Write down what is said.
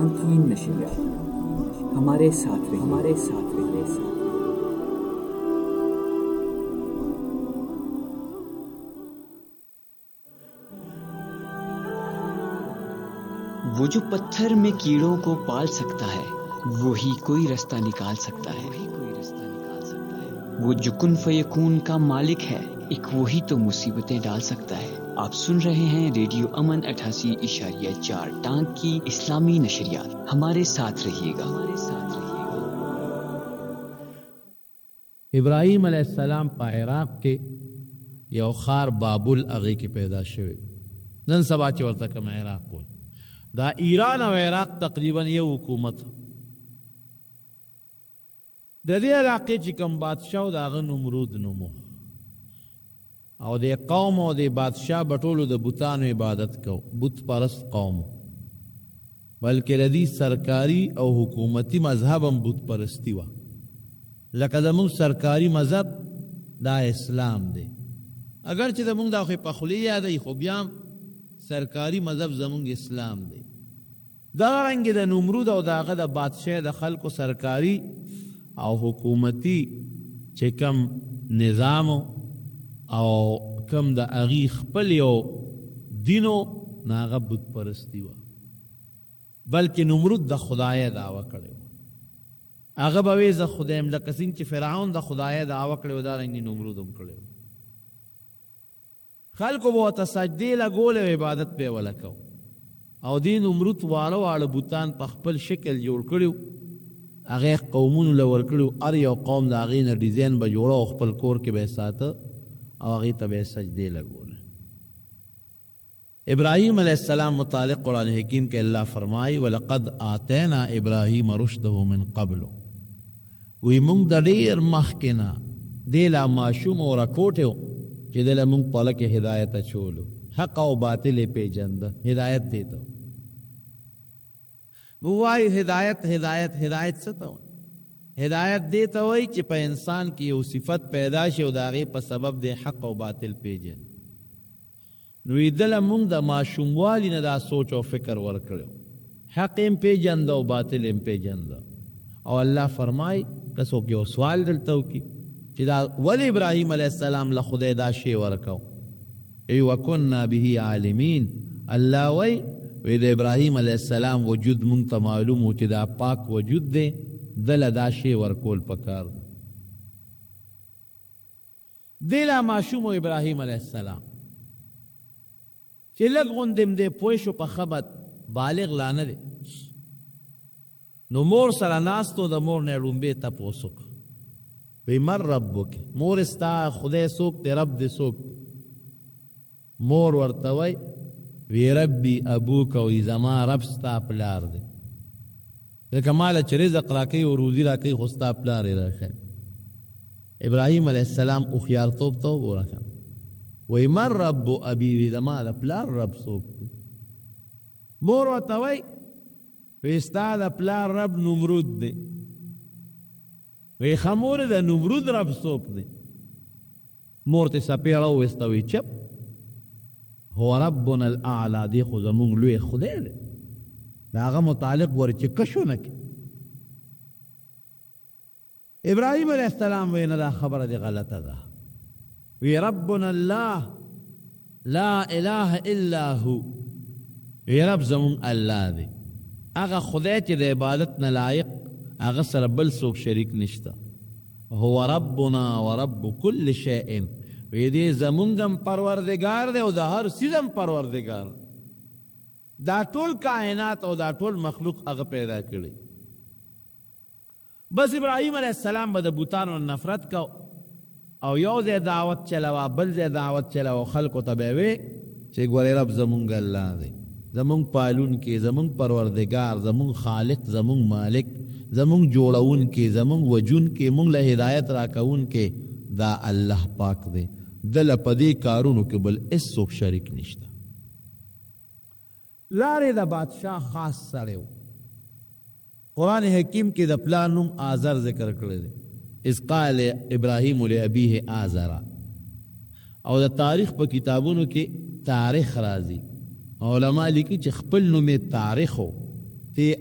टांग की नशरियात हमारे साथ रहिए। वो जो पत्थर में कीड़ों को पाल सकता है, वही कोई रास्ता निकाल सकता है। वो जो कुन फयकून का मालिक है, एक वही तो मुसीबतें डाल सकता है। आप सुन रहे हैं रेडियो अमन 88.4 टांग की इस्लामी नशरियात। हमारे साथ रहिएगा। इब्राहिम अलैहिस्सलाम पा इराक के यौ खार बाबुल अगे की पैदा शवे नन सबा चवरता कम इराक बोल दा ईरान और इराक तकरीबन ये हुकूमत द दे इलाके ची कम बादशाह दा गन नमरूद नमो और दे कौम और दे बादशाह बटोलो द बुतान इबादत को बुत परस्त कौम बल्कि रदी सरकारी और हुकूमती मजहब हम बुत परस्ती वा लकदमु सरकारी मजहब दा इस्लाम दे अगरचे दमु दा खो पखली याद है खो बियाम सरकारी मजहब जमुंग इस्लाम दे दारंग द नमरूद और दागा द बादशाह द खल्को सरकारी और हुकूमती चेकम निजाम और कम द अगी खपलियो दिनो नागा बुत परस्ती वा बल्कि नमरूद द खुदाए दावा करे आगा बवे ज खुदाम द कसिन च फिरौन द खुदाए दावा करे दारंग नमरूदम करे خلکو بو ته سجدی لګول او عبادت په ولکو او دین امرت واړو بوتان په خپل شکل جوړ کړو هغه قومونو لور کړو ار یو قوم دا غین ډیزاین به جوړو خپل کور کې به ساته او هغه ته به سجدی لګول ابراهیم علیہ السلام متعلق قرآن حکیم کې الله فرمای ولقد آتینا ابراهیم رشده من قبل وی مونږ د ډیر مخکنا دیلا ماشوم او راکوټو چې دل مونږ په لکه هدایت چولو حق او باطل په جند هدایت دیتا وای هدایت څه ته هدایت دیتا وای چې په انسان کې یو صفت پیدا شي او داغه په سبب د حق او باطل پیژن نو دل مونږ د ماشوموالي نه دا سوچ او فکر ورکړو حق هم پیژند او باطل هم پیژند او الله فرمای کسو کې یو سوال دلته وکي چې دا ولی ابراهیم علیہ السلام له خدای دا شی ورکاو ای وکنا به عالمین الله وی د ابراهیم علیہ السلام وجود مونږ ته معلوم و چې دا پاک وجود دی دل دا شی ورکول پکار دلا معشوم ابراهیم علیہ السلام چې لګوندم دې پوښو په خبر بالغ لانه دی نو مور سره ناستو د مور نه رومبه تاسو وی مر ربک مور استا خدای سوک تے رب دے سوک مور ورتوی وی ربی ابوک وی زما رب ستا پلار دے لیکن مالا چه رزق راکی و روزی راکی خستا پلار راکی ابراہیم علیہ السلام اخیار توب تو گو رکھا وی مر رب ابی وی زما دا پلار رب سوک مور ورتوی وی استا دا پلار رب نمرود دے وی خمور دا نمرود رب سوک دے مورت سپیڑا وستوی چپ هو ربنا الاعلا دی خو زمون لوی خدای دے دا آغا متعلق ورچی کشو نکی ابراہیم علیہ السلام وی ندا خبر دی غلطا دا وی ربنا اللہ لا الہ الا ہو وی رب زمون اللہ دے آغا خدای چی دا عبادت نلائق آغا سر بل سوک شریک نشتا هو ربنا و رب کل شیئن ویدی زمونگم پروردگار دے او دا ہر سیزم پروردگار دا ټول کائنات او دا ټول مخلوق آغا پیدا کری بس ابراہیم علیہ السلام با دا بوتانو نفرت کا او یو دے دعوت چلوا بل دے دعوت چلوا خلقو تبیوے چه گوری رب زمونگ اللہ دے زمونگ پالون کے زمونگ پروردگار زمونگ خالق زمونگ مالک زمونگ جوڑاون کے زمونگ وجون کے مونگ له ہدایت راکون کے دا اللہ پاک دے دل پدی کارونو کے بل اس سوک شریک نشتا لارے دا بادشاہ خاص سڑے ہو قرآن حکیم کی دا پلانم آزر ذکر کرے دے اس قائل ابراہیم لابیہ آزرا او دا تاریخ پا کتابونو کے تاریخ رازی علماء لکی چھ خپل نمی تاریخو تی